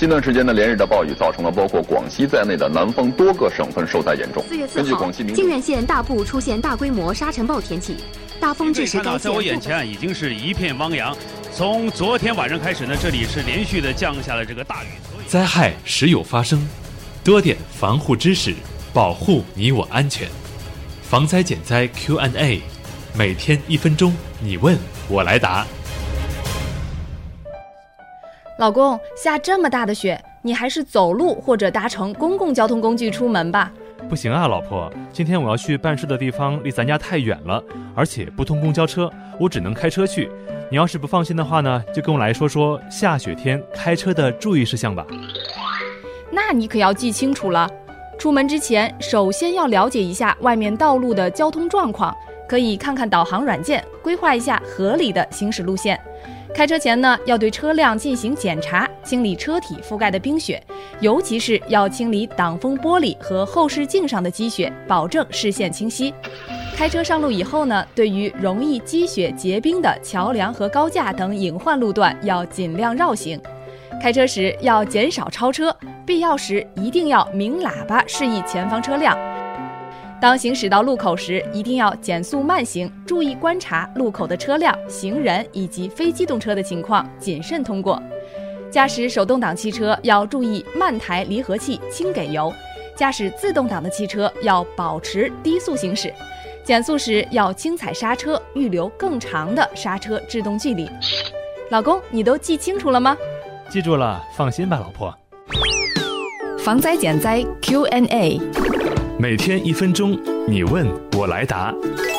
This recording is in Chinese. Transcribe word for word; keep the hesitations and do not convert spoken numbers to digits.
近段时间的连日的暴雨，造成了包括广西在内的南方多个省份受灾严重。 四月四号，靖远县大部出现大规模沙尘暴天气，大风致使该县。 在我眼前已经是一片汪洋。从昨天晚上开始呢，这里是连续的降下了这个大雨。 灾害时有发生，多点防护知识，保护你我安全。防灾减灾 Q and A， 每天一分钟，你问我来答。 老公，下这么大的雪，你还是走路或者搭乘公共交通工具出门吧。 不行啊，老婆，今天我要去办事的地方离咱家太远了，而且不通公交车，我只能开车去。你要是不放心的话呢，就跟我来说说下雪天开车的注意事项吧。 那你可要记清楚了，出门之前首先要了解一下外面道路的交通状况，可以看看导航软件，规划一下合理的行驶路线。开车前呢，要对车辆进行检查，清理车体覆盖的冰雪，尤其是要清理挡风玻璃和后视镜上的积雪，保证视线清晰。开车上路以后呢，对于容易积雪结冰的桥梁和高架等隐患路段要尽量绕行。开车时要减少超车，必要时一定要鸣喇叭示意前方车辆。当行驶到路口时，一定要减速慢行，注意观察路口的车辆、行人以及非机动车的情况，谨慎通过。驾驶手动挡汽车要注意慢抬离合器，轻给油；驾驶自动挡的汽车要保持低速行驶。减速时要轻踩刹车，预留更长的刹车制动距离。老公，你都记清楚了吗？ 记住了，放心吧，老婆。 防灾减灾 Q and A， 每天一分钟，你问我来答。